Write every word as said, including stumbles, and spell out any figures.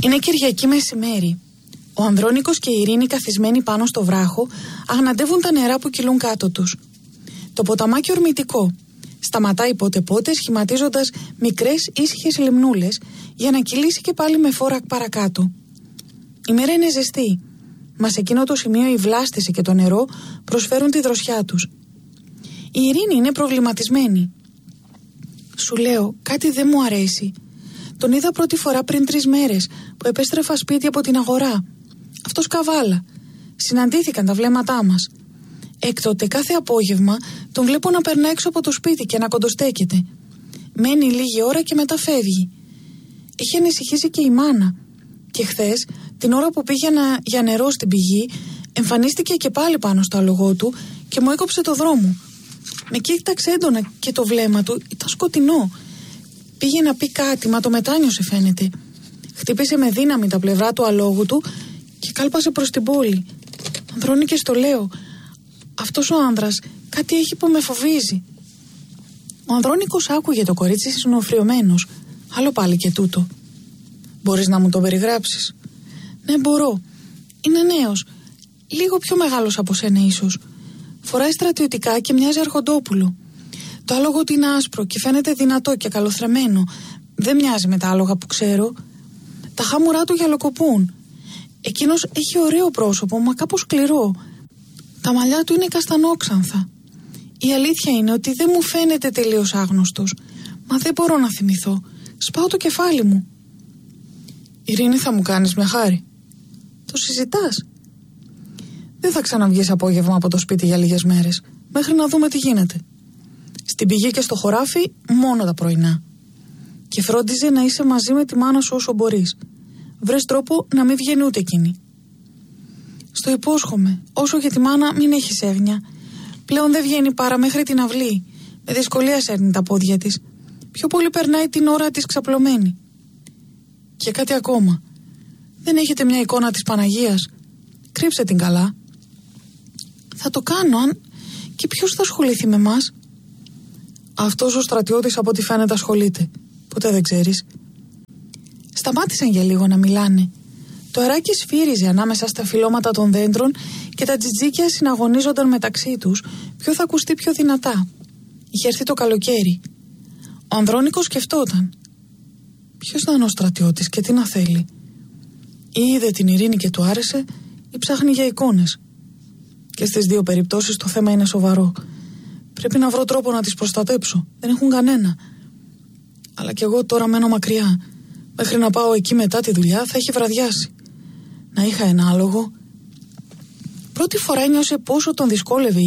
Είναι Κυριακή μεσημέρι. Ο Ανδρώνικος και η Ειρήνη, καθισμένοι πάνω στο βράχο, αγναντεύουν τα νερά που κυλούν κάτω τους. Το ποταμάκι ορμητικό. Σταματάει πότε πότε, σχηματίζοντας μικρές ήσυχες λιμνούλες, για να κυλήσει και πάλι με φόρα παρακάτω. Η μέρα είναι ζεστή. Μα σε εκείνο το σημείο η βλάστηση και το νερό προσφέρουν τη δροσιά τους. Η Ειρήνη είναι προβληματισμένη. Σου λέω, κάτι δεν μου αρέσει. Τον είδα πρώτη φορά πριν τρεις μέρες που επέστρεφα σπίτι από την αγορά. Αυτός καβάλα. Συναντήθηκαν τα βλέμματά μας. Έκτοτε κάθε απόγευμα τον βλέπω να περνά έξω από το σπίτι και να κοντοστέκεται. Μένει λίγη ώρα και μετά φεύγει. Έχει ανησυχήσει και η μάνα. Και χθες, την ώρα που πήγαινα για νερό στην πηγή, εμφανίστηκε και πάλι πάνω στο άλογό του και μου έκοψε το δρόμο. Με κοίταξε έντονα και το βλέμμα του ήταν σκοτεινό. Πήγε να πει κάτι, μα το μετάνιωσε φαίνεται. Χτύπησε με δύναμη τα πλευρά του αλόγου του και κάλπασε προς την πόλη. Ανδρώνικες, το λέω, αυτός ο άνδρας κάτι έχει που με φοβίζει. Ο Ανδρώνικος άκουγε το κορίτσι συνοφριωμένος. Άλλο πάλι και τούτο. Μπορείς να μου το περιγράψεις? Ναι, μπορώ. Είναι νέος. Λίγο πιο μεγάλος από σένα ίσως. Φοράει στρατιωτικά και μοιάζει αρχοντόπουλο. Το άλογο του είναι άσπρο και φαίνεται δυνατό και καλοθρεμμένο. Δεν μοιάζει με τα άλογα που ξέρω. Τα χάμουρά του γυαλοκοπούν. Εκείνος έχει ωραίο πρόσωπο, μα κάπως σκληρό. Τα μαλλιά του είναι καστανόξανθα. Η αλήθεια είναι ότι δεν μου φαίνεται τελείως άγνωστος. Μα δεν μπορώ να θυμηθώ. Σπάω το κεφάλι μου. Ειρήνη, θα μου κάνεις μια χάρη? Το συζητάς? Δεν θα ξαναβγείς απόγευμα από το σπίτι για λίγες μέρες, μέχρι να δούμε τι γίνεται. Στην πηγή και στο χωράφι μόνο τα πρωινά. Και φρόντιζε να είσαι μαζί με τη μάνα σου όσο μπορείς. Βρες τρόπο να μην βγαίνει ούτε εκείνη. Στο υπόσχομαι. Όσο για τη μάνα, μην έχεις έγνοια. Πλέον δεν βγαίνει παρά μέχρι την αυλή. Με δυσκολία σέρνει τα πόδια της. Πιο πολύ περνάει την ώρα της ξαπλωμένη. Και κάτι ακόμα. Δεν έχετε μια εικόνα της Παναγίας? Κρύψε την καλά. Θα το κάνω, αν... Και ποιος θα ασχοληθεί με μας? Αυτός ο στρατιώτης από ό,τι φαίνεται ασχολείται. Ποτέ δεν ξέρεις. Σταμάτησαν για λίγο να μιλάνε. Το αεράκι σφύριζε ανάμεσα στα φυλλώματα των δέντρων και τα τζιτζίκια συναγωνίζονταν μεταξύ τους ποιο θα ακουστεί πιο δυνατά. Είχε έρθει το καλοκαίρι. Ο Ανδρώνικος σκεφτόταν. Ποιος ήταν ο στρατιώτης και τι να θέλει? Ή είδε την Ειρήνη και του άρεσε, ή ψάχνει για εικόνες. Και στις δύο περιπτώσεις το θέμα είναι σοβαρό. Πρέπει να βρω τρόπο να τις προστατέψω. Δεν έχουν κανένα. Αλλά κι εγώ τώρα μένω μακριά. Μέχρι να πάω εκεί μετά τη δουλειά θα έχει βραδιάσει. Να είχα ένα άλογο. Πρώτη φορά ένιωσε πόσο τον δυσκόλευε